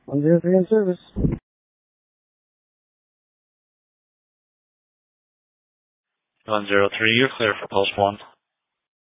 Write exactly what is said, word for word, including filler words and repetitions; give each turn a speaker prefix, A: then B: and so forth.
A: one zero three in service.
B: one zero three, you're clear for Pulse one.